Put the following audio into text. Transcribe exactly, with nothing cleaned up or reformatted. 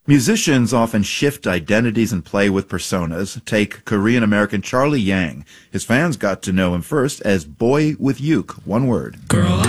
Musicians often shift identities and play with personas. Take Korean-American Charlie Yang. His fans got to know him first as Boy with Uke, one word. Girl,